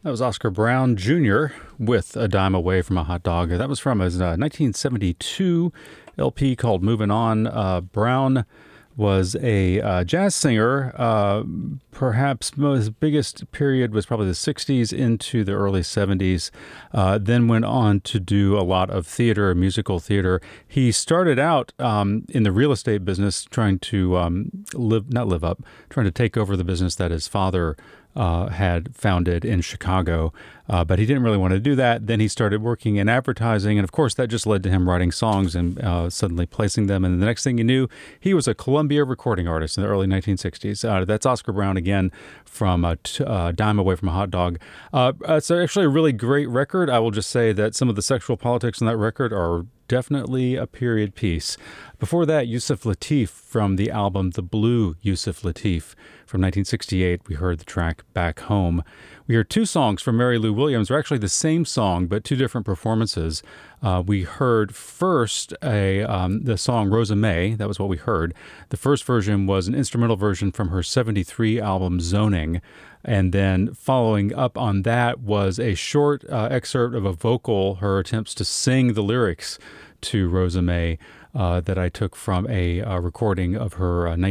That was Oscar Brown Jr. with A Dime Away from a Hot Dog. That was from his 1972 LP called Moving On. Brown was a jazz singer. Perhaps his biggest period was probably the 60s into the early 70s. Then went on to do a lot of theater, musical theater. He started out in the real estate business, trying to trying to take over the business that his father had founded in Chicago, but he didn't really want to do that. Then he started working in advertising, and of course that just led to him writing songs and suddenly placing them. And the next thing you knew, he was a Columbia recording artist in the early 1960s. That's Oscar Brown again from Dime Away from a Hot Dog. It's actually a really great record. I will just say that some of the sexual politics on that record are definitely a period piece. Before that, Yusef Lateef from the album The Blue Yusef Lateef from 1968. We heard the track Back Home. We heard two songs from Mary Lou Williams. They're actually the same song, but two different performances. We heard first the song Rosa May. That was what we heard. The first version was an instrumental version from her 73 album Zoning. And then following up on that was a short excerpt of a vocal, her attempts to sing the lyrics to Rosa May that I took from a recording of her